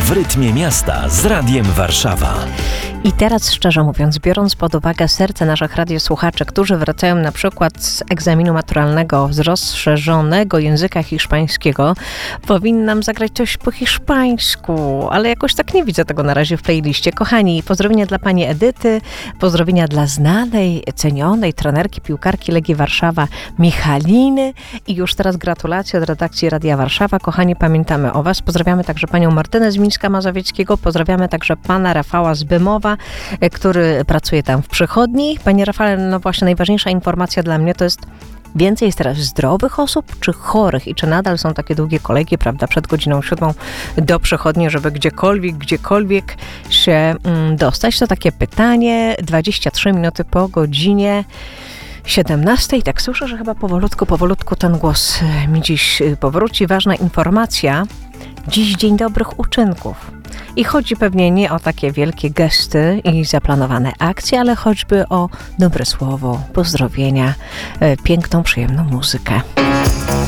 W rytmie miasta z Radiem Warszawa. I teraz, szczerze mówiąc, biorąc pod uwagę serce naszych radiosłuchaczy, którzy wracają na przykład z egzaminu maturalnego z rozszerzonego języka hiszpańskiego, powinnam zagrać coś po hiszpańsku, ale jakoś tak nie widzę tego na razie w playliście. Kochani, pozdrowienia dla pani Edyty, pozdrowienia dla znanej, cenionej trenerki piłkarki Legii Warszawa Michaliny i już teraz gratulacje od redakcji Radia Warszawa. Kochani, pamiętamy o was. Pozdrawiamy także panią Martynę z Mińska Mazowieckiego, pozdrawiamy także pana Rafała z Bemowa, który pracuje tam w przychodni. Panie Rafale, no właśnie najważniejsza informacja dla mnie to jest: więcej jest teraz zdrowych osób czy chorych i czy nadal są takie długie kolejki, prawda, przed godziną 7 do przychodni, żeby gdziekolwiek się dostać? To takie pytanie. 23 minuty po godzinie 17. Tak słyszę, że chyba powolutku ten głos mi dziś powróci. Ważna informacja. Dziś Dzień Dobrych Uczynków. I chodzi pewnie nie o takie wielkie gesty i zaplanowane akcje, ale choćby o dobre słowo, pozdrowienia, piękną, przyjemną muzykę.